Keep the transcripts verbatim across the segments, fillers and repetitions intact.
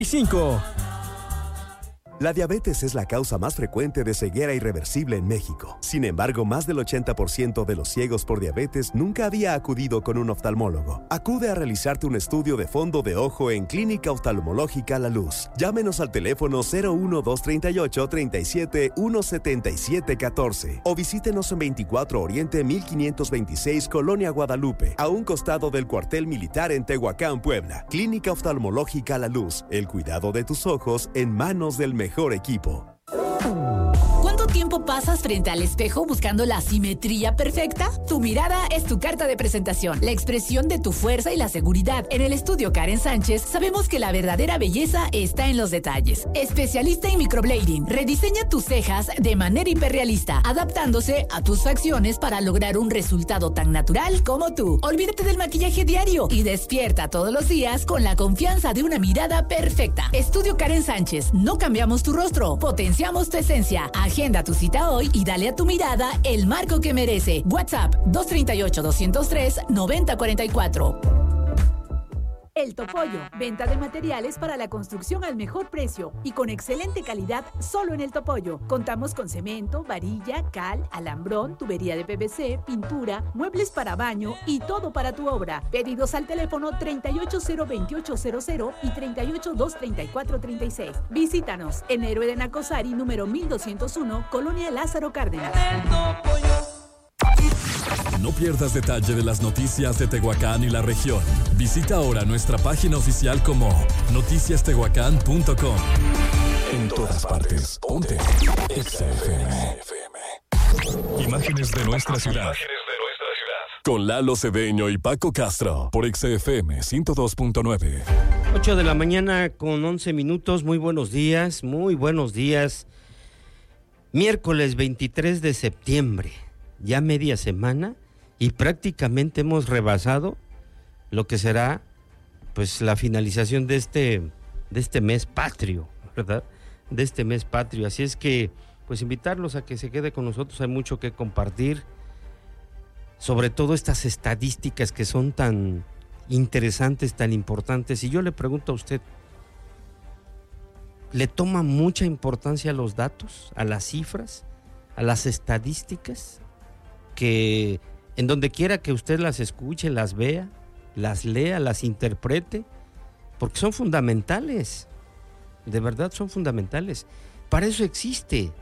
cinco. La diabetes es la causa más frecuente de ceguera irreversible en México. Sin embargo, más del ochenta por ciento de los ciegos por diabetes nunca había acudido con un oftalmólogo. Acude a realizarte un estudio de fondo de ojo en Clínica Oftalmológica La Luz. Llámenos al teléfono cero uno dos tres ocho, tres siete uno siete siete uno cuatro o visítenos en veinticuatro Oriente mil quinientos veintiséis, Colonia Guadalupe, a un costado del cuartel militar en Tehuacán, Puebla. Clínica Oftalmológica La Luz. El cuidado de tus ojos en manos del mejor mejor equipo. ¿Cuánto tiempo pasas frente al espejo buscando la simetría perfecta? Tu mirada es tu carta de presentación, la expresión de tu fuerza y la seguridad. En el estudio Karen Sánchez sabemos que la verdadera belleza está en los detalles. Especialista en microblading, rediseña tus cejas de manera hiperrealista, adaptándose a tus facciones para lograr un resultado tan natural como tú. Olvídate del maquillaje diario y despierta todos los días con la confianza de una mirada perfecta. Estudio Karen Sánchez, no cambiamos tu rostro, potenciamos tu esencia. Agenda tu cita hoy y dale a tu mirada el marco que merece. WhatsApp dos tres ocho, dos cero tres, nueve cero cuatro cuatro. El Topollo, venta de materiales para la construcción al mejor precio y con excelente calidad solo en El Topollo. Contamos con cemento, varilla, cal, alambrón, tubería de P V C, pintura, muebles para baño y todo para tu obra. Pedidos al teléfono treinta y ocho cero veintiocho cero cero y treinta y ocho dos treinta y cuatro treinta y seis. Visítanos en Héroe de Nacosari, número mil doscientos uno, Colonia Lázaro Cárdenas. No pierdas detalle de las noticias de Tehuacán y la región. Visita ahora nuestra página oficial como noticias tehuacán punto com. En todas partes, ponte Exa F M. Imágenes de nuestra ciudad. Con Lalo Cedeño y Paco Castro por Exa F M ciento dos punto nueve. ocho de la mañana con once minutos. Muy buenos días, muy buenos días. Miércoles veintitrés de septiembre. Ya media semana y prácticamente hemos rebasado lo que será pues la finalización de este de este mes patrio, ¿verdad? De este mes patrio. Así es que pues invitarlos a que se quede con nosotros, hay mucho que compartir, sobre todo estas estadísticas que son tan interesantes, tan importantes. Y yo le pregunto a usted, ¿le toma mucha importancia a los datos, a las cifras, a las estadísticas? Que en donde quiera que usted las escuche, las vea, las lea, las interprete, porque son fundamentales, de verdad son fundamentales. Para eso existe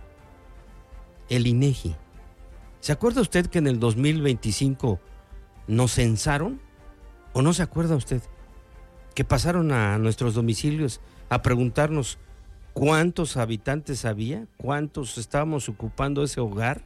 el INEGI. ¿Se acuerda usted que en el dos mil veinticinco nos censaron? ¿O no se acuerda usted que pasaron a nuestros domicilios a preguntarnos cuántos habitantes había, cuántos estábamos ocupando ese hogar?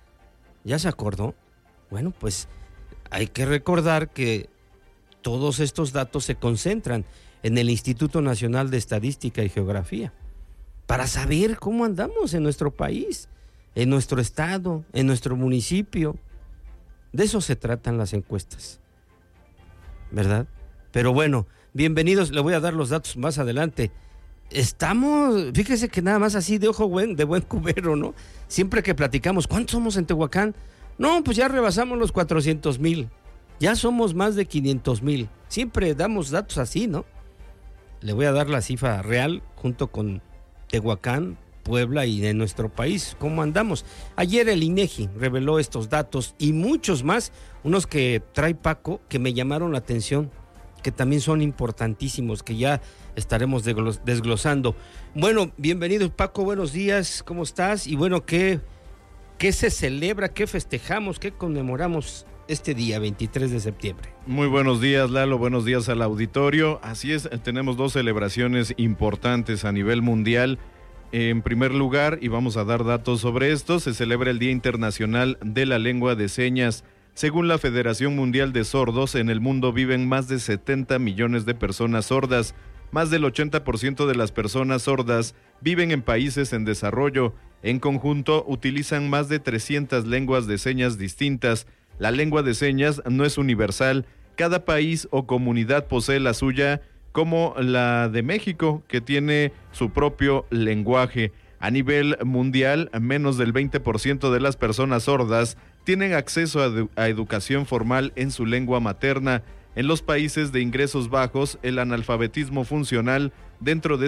¿Ya se acordó? Bueno, pues hay que recordar que todos estos datos se concentran en el Instituto Nacional de Estadística y Geografía para saber cómo andamos en nuestro país, en nuestro estado, en nuestro municipio. De eso se tratan las encuestas, ¿verdad? Pero bueno, bienvenidos, le voy a dar los datos más adelante. Estamos, fíjese que nada más así de ojo buen, de buen cubero, ¿no? Siempre que platicamos, ¿cuántos somos en Tehuacán? No, pues ya rebasamos los cuatrocientos mil, ya somos más de quinientos mil. Siempre damos datos así, ¿no? Le voy a dar la cifra real junto con Tehuacán, Puebla y de nuestro país, ¿cómo andamos? Ayer el INEGI reveló estos datos y muchos más, unos que trae Paco que me llamaron la atención, que también son importantísimos, que ya estaremos desglosando. Bueno, bienvenido Paco, buenos días, ¿cómo estás? Y bueno, ¿qué, qué se celebra, qué festejamos, qué conmemoramos este día veintitrés de septiembre? Muy buenos días, Lalo, buenos días al auditorio. Así es, tenemos dos celebraciones importantes a nivel mundial. En primer lugar, y vamos a dar datos sobre esto, se celebra el Día Internacional de la Lengua de Señas. Según la Federación Mundial de Sordos, en el mundo viven más de setenta millones de personas sordas. Más del ochenta por ciento de las personas sordas viven en países en desarrollo. En conjunto, utilizan más de trescientas lenguas de señas distintas. La lengua de señas no es universal. Cada país o comunidad posee la suya, como la de México, que tiene su propio lenguaje. A nivel mundial, menos del veinte por ciento de las personas sordas tienen acceso a, edu- a educación formal en su lengua materna. En los países de ingresos bajos, el analfabetismo funcional dentro de